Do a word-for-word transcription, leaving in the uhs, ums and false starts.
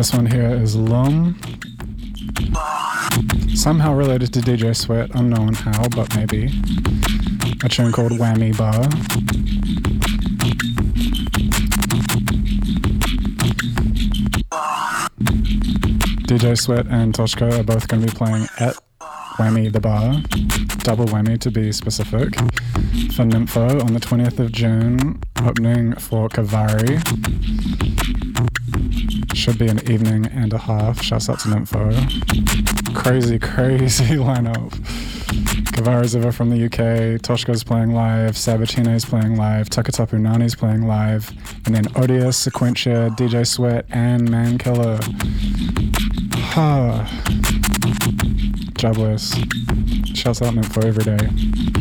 This one here is Lum. Somehow related to D J Sweat, unknown how, but maybe. A tune called Whammy Bar. D J Sweat and Toshka are both going to be playing at Whammy the Bar, double whammy to be specific, for Nympho on the twentieth of June, opening for Kavari. Should be an evening and a half. Shouts out to Nympho. Crazy, crazy lineup. Kavari's over from the U K, Toshka's playing live, Sabatine's playing live, Takatapu Nani's playing live, and then Odious, Sequentia, D J Sweat, and Mankiller. Ha. Jobless. Shouts out Nympho every day.